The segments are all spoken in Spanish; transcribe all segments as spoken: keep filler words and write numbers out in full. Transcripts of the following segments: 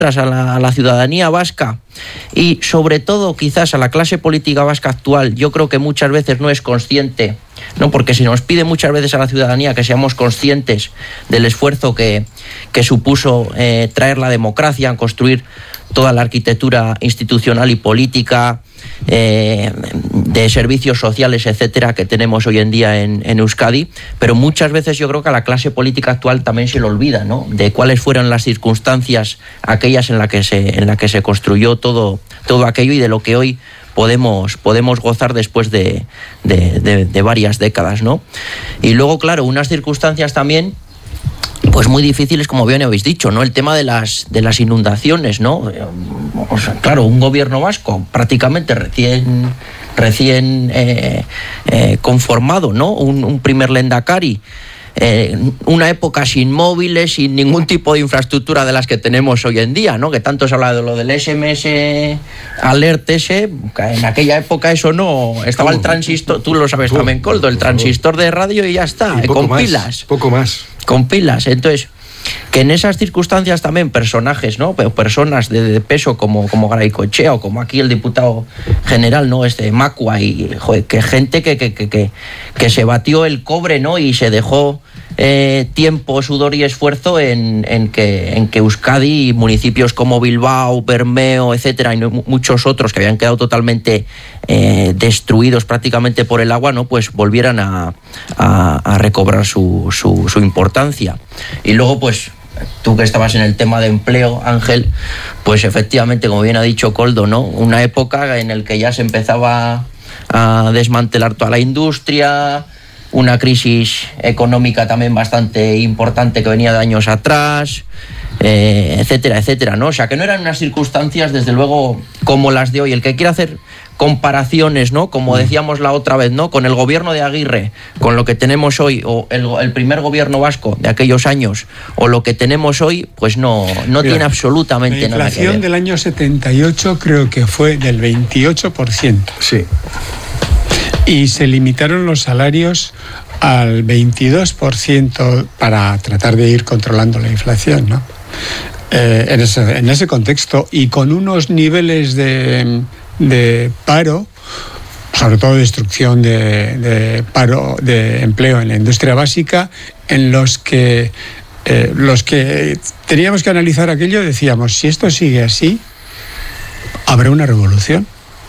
a la, a la ciudadanía vasca y sobre todo quizás a la clase política vasca actual, yo creo que muchas veces no es consciente, ¿no? Porque se nos pide muchas veces a la ciudadanía que seamos conscientes del esfuerzo que, que supuso eh, traer la democracia, construir toda la arquitectura institucional y política, eh, de servicios sociales, etcétera, que tenemos hoy en día en, en Euskadi, pero muchas veces yo creo que a la clase política actual también se le olvida, ¿no?, de cuáles fueron las circunstancias aquellas en las que se, en la que se construyó todo, todo aquello y de lo que hoy podemos, podemos gozar después de, de, de, de varias décadas, ¿no? Y luego, claro, unas circunstancias también pues muy difíciles, como bien habéis dicho, ¿no? El tema de las de las inundaciones, ¿no? O sea, claro, un gobierno vasco prácticamente recién recién eh, eh, conformado, ¿no? Un, un primer lehendakari, eh, una época sin móviles, sin ningún tipo de infraestructura de las que tenemos hoy en día, ¿no? Que tanto se habla de lo del S M S Alert ese, en aquella época eso no, estaba ¿Cómo? El transistor, tú lo sabes ¿Cómo? También, Koldo, el transistor de radio y ya está, y con más, pilas. Poco más. Con pilas, entonces, que en esas circunstancias también personajes, ¿no? Personas de, de peso como, como Garaikoetxea o como aquí el diputado general, ¿no? Este Macua y, joder, que gente que, que, que, que, que se batió el cobre, ¿no? Y se dejó eh, tiempo, sudor y esfuerzo en, en, que, en que Euskadi y municipios como Bilbao, Bermeo, etcétera, y muchos otros que habían quedado totalmente eh, destruidos prácticamente por el agua, ¿no? Pues volvieran a, a, a recobrar su, su, su importancia. Y luego, pues, tú que estabas en el tema de empleo, Ángel, pues efectivamente, como bien ha dicho Koldo, ¿no? Una época en la que ya se empezaba a desmantelar toda la industria, una crisis económica también bastante importante que venía de años atrás, eh, etcétera, etcétera, ¿no? O sea, que no eran unas circunstancias, desde luego, como las de hoy. El que quiera hacer comparaciones, ¿no? Como decíamos la otra vez, ¿no? Con el gobierno de Aguirre, con lo que tenemos hoy, o el, el primer gobierno vasco de aquellos años, o lo que tenemos hoy, pues no, no Mira, tiene absolutamente nada que ver. La inflación del año setenta y ocho creo que fue del veintiocho por ciento. Sí. Y se limitaron los salarios al veintidós por ciento para tratar de ir controlando la inflación, ¿no? Eh, en, ese, en ese contexto, y con unos niveles de, de paro, sobre todo destrucción de, de paro de empleo en la industria básica, en los que eh, los que teníamos que analizar aquello decíamos, si esto sigue así, habrá una revolución.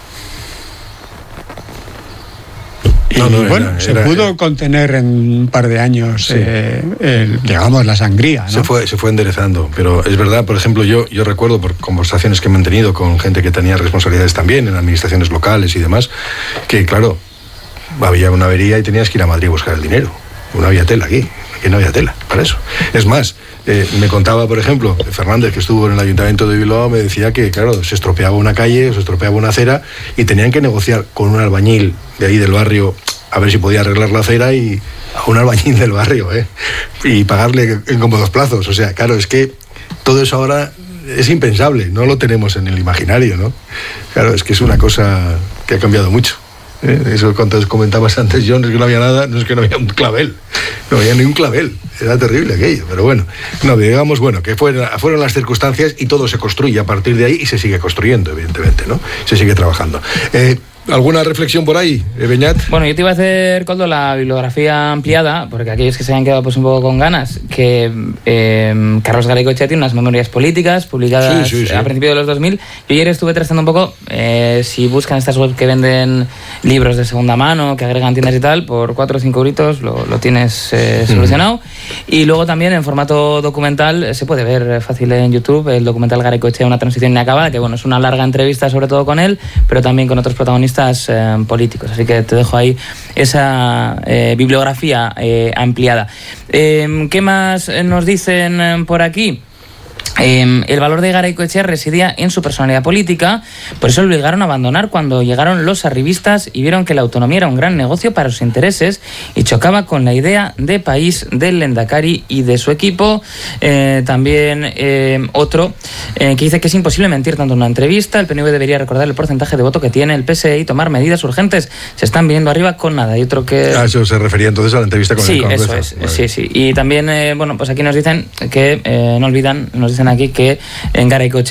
Y no, no, bueno, era, se era, pudo era, contener en un par de años, sí. eh, el, digamos, la sangría, ¿no? Se fue, se fue enderezando, pero es verdad, por ejemplo, yo, yo recuerdo por conversaciones que he mantenido con gente que tenía responsabilidades también en administraciones locales y demás, que claro, había una avería y tenías que ir a Madrid a buscar el dinero. No había tela aquí, aquí no había tela para eso. Es más, eh, me contaba, por ejemplo, Fernández, que estuvo en el Ayuntamiento de Bilbao, me decía que, claro, se estropeaba una calle, se estropeaba una acera y tenían que negociar con un albañil de ahí del barrio a ver si podía arreglar la acera, y a un albañil del barrio, ¿eh? Y pagarle en cómodos plazos. O sea, claro, es que todo eso ahora es impensable, no lo tenemos en el imaginario, ¿no? Claro, es que es una cosa que ha cambiado mucho. ¿Eh? Eso cuando comentabas antes, John, es que no había nada, no es que no había un clavel, no había ni un clavel, era terrible aquello, pero bueno, no, digamos, bueno, que fueron, fueron las circunstancias y todo se construye a partir de ahí y se sigue construyendo, evidentemente, ¿no? Se sigue trabajando. Eh, ¿Alguna reflexión por ahí, Beñat? Bueno, yo te iba a hacer, Koldo, la bibliografía ampliada, porque aquellos que se hayan quedado pues un poco con ganas, que eh, Carlos Garaikoetxea tiene unas memorias políticas publicadas sí, sí, sí. a principios de los dos mil. Yo ayer estuve trazando un poco, eh, si buscan estas webs que venden libros de segunda mano, que agregan tiendas y tal, por cuatro o cinco euritos lo, lo tienes eh, solucionado. Mm. Y luego también en formato documental, eh, se puede ver fácil en YouTube, el documental Garaikoetxea, una transición inacabada, que bueno, es una larga entrevista sobre todo con él, pero también con otros protagonistas Eh, políticos, así que te dejo ahí esa eh, bibliografía eh, ampliada. Eh, ¿Qué más nos dicen eh, por aquí? Eh, el valor de Garaikoetxea residía en su personalidad política, por eso lo obligaron a abandonar cuando llegaron los arribistas y vieron que la autonomía era un gran negocio para sus intereses y chocaba con la idea de país del Lehendakari y de su equipo. Eh, también eh, otro eh, que dice que es imposible mentir tanto en una entrevista. El P N V debería recordar el porcentaje de voto que tiene el P S E y tomar medidas urgentes. Se están viniendo arriba con nada. Y otro que... Ah, eso se refería entonces a la entrevista con sí, el Congreso. Sí, eso es. Vale. Sí, sí. Y también, eh, bueno, pues aquí nos dicen que eh, no olvidan, nos dicen aquí que en Garaikoetxea